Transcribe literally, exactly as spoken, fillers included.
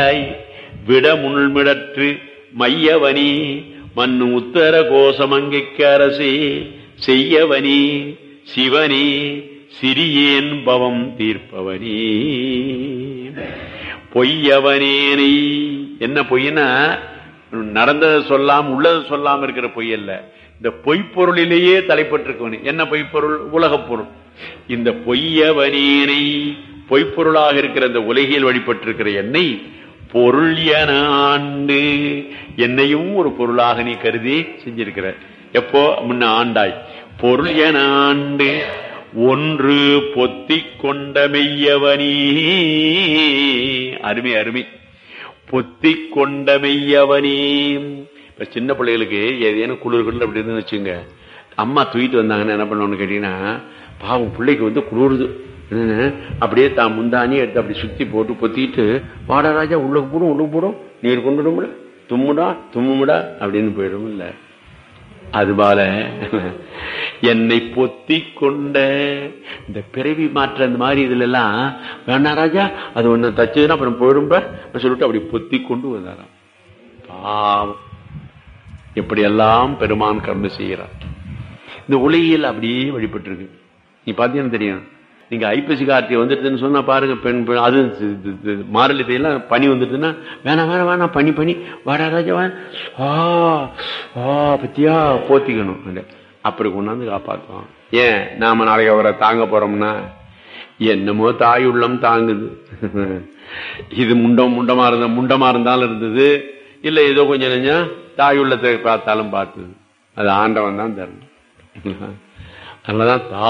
விட முள்மிடற்று மையவனி மண்ணு உத்தர கோசமங்கைக்கு அரசே செய்யவனி சிவனி சிறியேன் பவம் தீர்ப்பவனி. பொய்யவனேனை என்ன பொய்னா நடந்ததை சொல்லாம உள்ளதை சொல்லாம இருக்கிற பொய் அல்ல, இந்த பொய்ப்பொருளிலேயே தலைப்பட்டிருக்கவனே. என்ன பொய்ப்பொருள்? உலகப் பொருள். இந்த பொய்யவனேனை பொய்ப்பொருளாக இருக்கிற இந்த உலகில் வழிபட்டிருக்கிற என்னை பொருள் என ஆண்டு, என்னையும் ஒரு பொருளாக நீ கருதி செஞ்சிருக்கிற. எப்போ? முன்ன ஆண்டாய். பொருள் என ஆண்டு ஒன்று பொத்தி கொண்ட மெய்யவனி. அருமை அருமை. பொத்தி கொண்ட மெய்யவனி. இப்ப சின்ன பிள்ளைகளுக்கு ஏதேனும் குளிர்கள் அப்படி இருந்து வச்சுங்க, அம்மா தூக்கிட்டு வந்தாங்கன்னு என்ன பண்ணணும்னு கேட்டீங்கன்னா, பாவம் பிள்ளைக்கு வந்து குளிருது, அப்படியே தான் முந்தானி எடுத்து அப்படி சுத்தி போட்டு பொத்திட்டு, வாடா ராஜா உள்ளுக்கு போடும் உள்ளுக்கு போடும் நீர் கொண்டுடும்ல, தும்முடா தும்முடா அப்படின்னு போயிடும். இல்ல அதுபோல என்னை பொத்தி கொண்ட இந்த பிறவி மாற்ற அந்த மாதிரி இதுல எல்லாம் வேணா ராஜா, அது ஒண்ணு தச்சதுன்னா அப்புறம் போயிடும் சொல்லிட்டு அப்படி பொத்தி கொண்டு வந்தாராம். பாவம் எப்படி எல்லாம் பெருமான் கருணை செய்கிறார். இந்த உலகில் அப்படியே வழிபட்டு இருக்கு. நீ பாத்தீங்கன்னா தெரியும். நீங்க ஐப்பசி கார்த்திகை வந்துடுதுன்னு சொன்னா பாருங்க, பெண் அது மாரலி தேயெல்லாம் பனி வந்துடுதுன்னா வேணாம் வேணாம் வேணாம் பனி பனி வாடா ராஜா வா பத்தியா போத்திக்கணும். அப்படி கொண்டாந்து காப்பாற்றுவான். ஏன் நாம நாளைக்கு அவரை தாங்க போறோம்னா என்னமோ தாய் உள்ளம் தாங்குது. இது முண்டம் முண்டமா இருந்த முண்டமா இருந்தாலும் இருந்தது, இல்ல ஏதோ கொஞ்சம் நெஞ்சம் தாய் உள்ளத்தை பார்த்தாலும் பார்த்தது. அது ஆண்டவன் தான் தரணும். அதனாலதான்